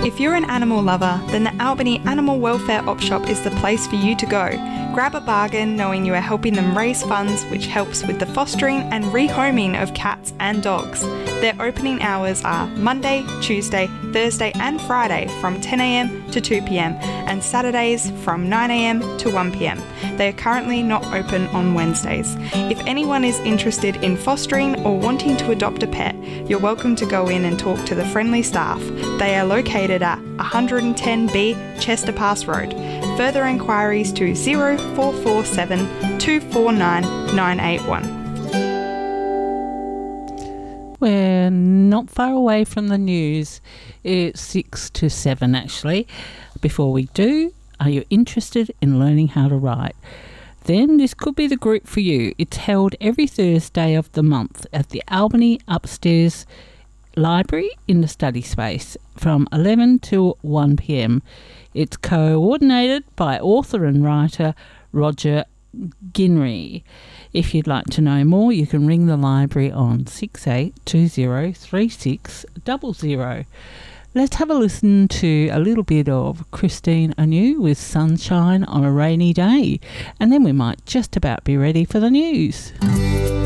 If you're an animal lover, then the Albany Animal Welfare Op Shop is the place for you to go. Grab a bargain knowing you are helping them raise funds, which helps with the fostering and rehoming of cats and dogs. Their opening hours are Monday, Tuesday, Thursday and Friday from 10am to 2pm and Saturdays from 9am to 1pm. They are currently not open on Wednesdays. If anyone is interested in fostering or wanting to adopt a pet, you're welcome to go in and talk to the friendly staff. They are located at 110B Chester Pass Road. Further inquiries to 0447 249 981. We're not far away from the news. It's 6 to 7 actually. Before we do, are you interested in learning how to write? Then this could be the group for you. It's held every Thursday of the month at the Albany Upstairs Library in the study space from 11 till 1pm. It's coordinated by author and writer Roger Ginry. If you'd like to know more, you can ring the library on 68203600. Let's have a listen to a little bit of Christine Anu with Sunshine on a Rainy Day, and then we might just about be ready for the news.